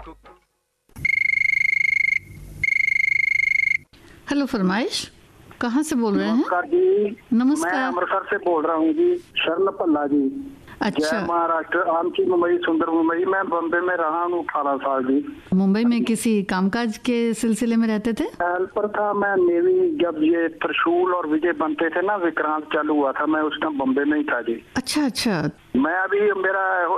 Hello, फरमाइश, कहाँ से बोल रहे हैं? नमस्कार जी। नमस्कार। मैं अमृतसर से बोल रहा हूँ जी, शरण पल्ला जी। अच्छा। जय महाराष्ट्र, आमची मुंबई, सुंदर मुंबई। मैं बॉम्बे में रहा हूँ 18 साल जी। मुंबई में किसी कामकाज के सिलसिले में रहते थे? हेल्पर था मैं नेवी। जब ये त्रिशूल और विजय बनते थे ना, विक्रांत चालू हुआ था, मैं उस टाइम बॉम्बे में ही था जी। अच्छा अच्छा। मैं अभी मेरा